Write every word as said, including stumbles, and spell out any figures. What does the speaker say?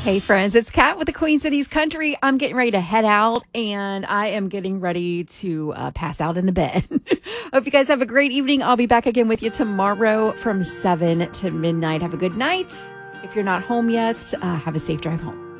Hey friends, it's Kat with the Queen Cities Country. I'm getting ready to head out and I am getting ready to uh, pass out in the bed. Hope you guys have a great evening. I'll be back again with you tomorrow from seven to midnight. Have a good night. If you're not home yet, uh, have a safe drive home.